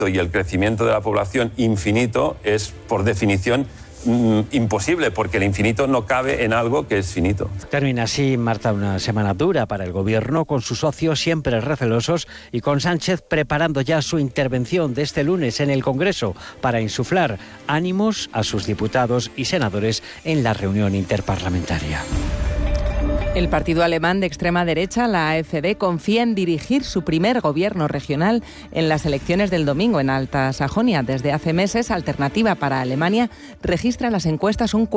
y el crecimiento de la población infinito es, por definición, imposible, porque el infinito no cabe en algo que es finito. Termina así, Marta, una semana dura para el Gobierno, con sus socios siempre recelosos y con Sánchez preparando ya su intervención de este lunes en el Congreso para insuflar ánimos a sus diputados y senadores en la reunión interparlamentaria. El partido alemán de extrema derecha, la AfD, confía en dirigir su primer gobierno regional en las elecciones del domingo en Alta Sajonia. Desde hace meses, Alternativa para Alemania registra en las encuestas un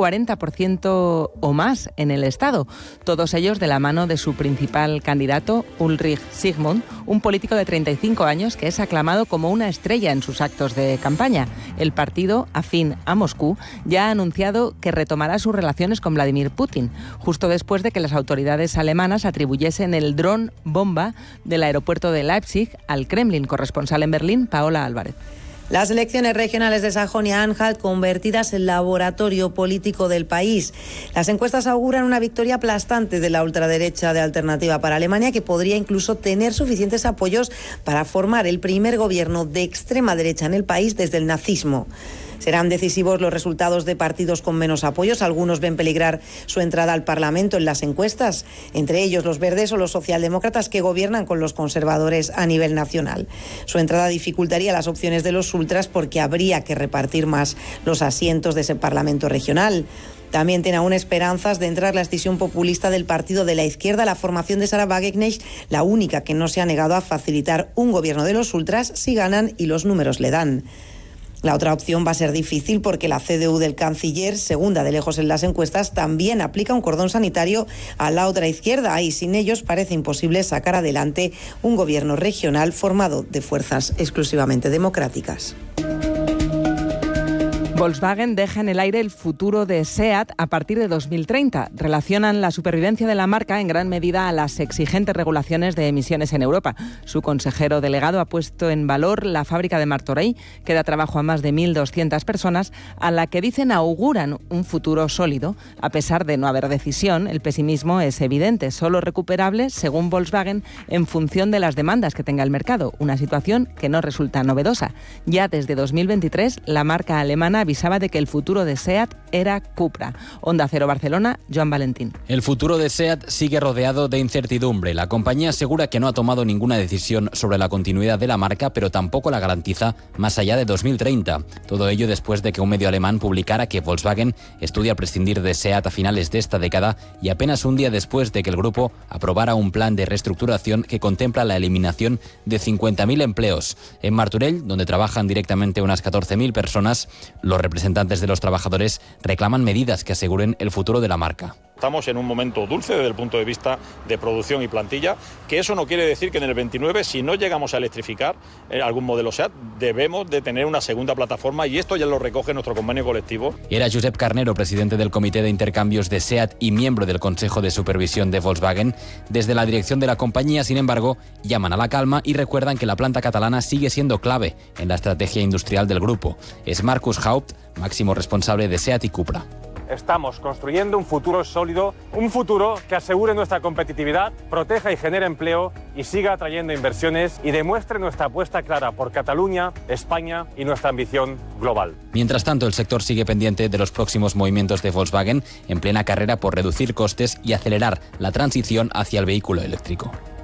40% o más en el Estado. Todos ellos de la mano de su principal candidato, Ulrich Sigmund, un político de 35 años que es aclamado como una estrella en sus actos de campaña. El partido, afín a Moscú, ya ha anunciado que retomará sus relaciones con Vladimir Putin, justo después de que las autoridades alemanas atribuyesen el dron bomba del aeropuerto de Leipzig al Kremlin. Corresponsal en Berlín, Paola Álvarez. Las elecciones regionales de Sajonia-Anhalt convertidas en laboratorio político del país. Las encuestas auguran una victoria aplastante de la ultraderecha de Alternativa para Alemania, que podría incluso tener suficientes apoyos para formar el primer gobierno de extrema derecha en el país desde el nazismo. Serán decisivos los resultados de partidos con menos apoyos. Algunos ven peligrar su entrada al Parlamento en las encuestas, entre ellos los verdes o los socialdemócratas, que gobiernan con los conservadores a nivel nacional. Su entrada dificultaría las opciones de los ultras porque habría que repartir más los asientos de ese Parlamento regional. También tiene aún esperanzas de entrar la escisión populista del partido de la izquierda, la formación de Sarah Wagenknecht, la única que no se ha negado a facilitar un gobierno de los ultras si ganan y los números le dan. La otra opción va a ser difícil porque la CDU del canciller, segunda de lejos en las encuestas, también aplica un cordón sanitario a la otra izquierda y sin ellos parece imposible sacar adelante un gobierno regional formado de fuerzas exclusivamente democráticas. Volkswagen deja en el aire el futuro de SEAT a partir de 2030. Relacionan la supervivencia de la marca en gran medida a las exigentes regulaciones de emisiones en Europa. Su consejero delegado ha puesto en valor la fábrica de Martorell, que da trabajo a más de 1.200 personas, a la que dicen auguran un futuro sólido. A pesar de no haber decisión, el pesimismo es evidente, solo recuperable, según Volkswagen, en función de las demandas que tenga el mercado, una situación que no resulta novedosa. Ya desde 2023, la marca alemana avisaba de que el futuro de SEAT era Cupra. Onda Cero Barcelona, Joan Valentín. El futuro de SEAT sigue rodeado de incertidumbre. La compañía asegura que no ha tomado ninguna decisión sobre la continuidad de la marca, pero tampoco la garantiza más allá de 2030. Todo ello después de que un medio alemán publicara que Volkswagen estudia prescindir de SEAT a finales de esta década y apenas un día después de que el grupo aprobara un plan de reestructuración que contempla la eliminación de 50.000 empleos. En Martorell, donde trabajan directamente unas 14.000 personas, los representantes de los trabajadores reclaman medidas que aseguren el futuro de la marca. Estamos en un momento dulce desde el punto de vista de producción y plantilla, que eso no quiere decir que en el 29, si no llegamos a electrificar algún modelo SEAT, debemos de tener una segunda plataforma y esto ya lo recoge nuestro convenio colectivo. Era Josep Carnero, presidente del Comité de Intercambios de SEAT y miembro del Consejo de Supervisión de Volkswagen. Desde la dirección de la compañía, sin embargo, llaman a la calma y recuerdan que la planta catalana sigue siendo clave en la estrategia industrial del grupo. Es Markus Haupt, máximo responsable de SEAT y Cupra. Estamos construyendo un futuro sólido, un futuro que asegure nuestra competitividad, proteja y genere empleo y siga atrayendo inversiones y demuestre nuestra apuesta clara por Cataluña, España y nuestra ambición global. Mientras tanto, el sector sigue pendiente de los próximos movimientos de Volkswagen en plena carrera por reducir costes y acelerar la transición hacia el vehículo eléctrico.